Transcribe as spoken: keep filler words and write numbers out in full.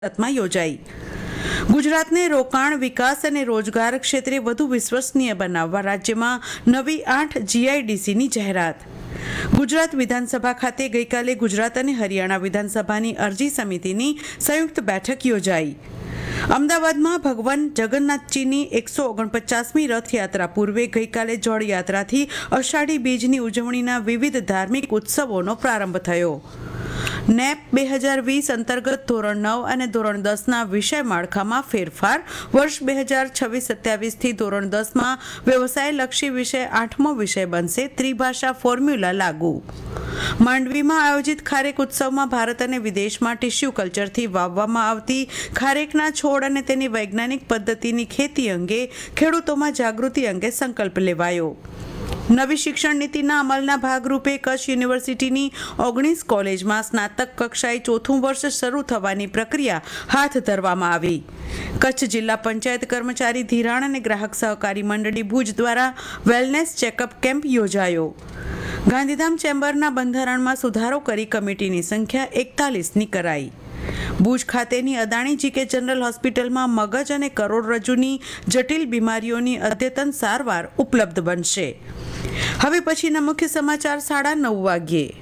સુરતમાં યોજાઈ। ગુજરાતને રોકાણ, વિકાસ અને રોજગાર ક્ષેત્રે વધુ વિશ્વસનીય બનાવવા રાજ્યમાં નવી આઠ જીઆઈડીસીની જાહેરાત। ગુજરાત વિધાનસભા ખાતે ગઈકાલે ગુજરાત અને હરિયાણા વિધાનસભાની અરજી સમિતિની સંયુક્ત બેઠક યોજાઈ। અમદાવાદમાં ભગવાન જગન્નાથજીની એકસો ઓગણપચાસમી રથયાત્રા પૂર્વે ગઈકાલે જળયાત્રાથી અષાઢી બીજની ઉજવણીના વિવિધ ધાર્મિક ઉત્સવોનો પ્રારંભ થયો। નેપ બે હજાર વીસ અંતર્ગત ધોરણ નવ અને ધોરણ દસના વિષય માળખામાં ફેરફાર। વર્ષ બે હજાર છવ્વીસ સત્યાવીસથી ધોરણ દસમાં વ્યવસાયલક્ષી વિષય આઠમો વિષય બનશે। ત્રિભાષા ફોર્મ્યુલા લાગુ। માંડવીમાં આયોજિત ખારેક ઉત્સવમાં ભારત અને વિદેશમાં ટિશ્યુ કલ્ચરથી વાવવામાં આવતી ખારેકના છોડ અને તેની વૈજ્ઞાનિક પદ્ધતિની ખેતી અંગે ખેડૂતોમાં જાગૃતિ અંગે સંકલ્પ લેવાયો। નવી શિક્ષણ નીતિના અમલના ભાગરૂપે કચ્છ યુનિવર્સિટીની ઓગણીસ કોલેજમાં સ્નાતક કક્ષાએ ચોથું વર્ષ શરૂ થવાની પ્રક્રિયા હાથ ધરવામાં આવી। કચ્છ જિલ્લા પંચાયત કર્મચારી ધિરાણ અને ગ્રાહક સહકારી મંડળી ભુજ દ્વારા વેલનેસ ચેકઅપ કેમ્પ યોજાયો। ગાંધીધામ ચેમ્બરના બંધારણમાં સુધારો કરી કમિટીની સંખ્યા એકતાલીસની કરાઈ। ભુજ ખાતેની અદાણી જીકે જનરલ હોસ્પિટલમાં મગજ અને કરોડરજ્જુની જટિલ બીમારીઓની અદ્યતન સારવાર ઉપલબ્ધ બનશે। હવે પછીના મુખ્ય સમાચાર સાડા નવ વાગ્યે।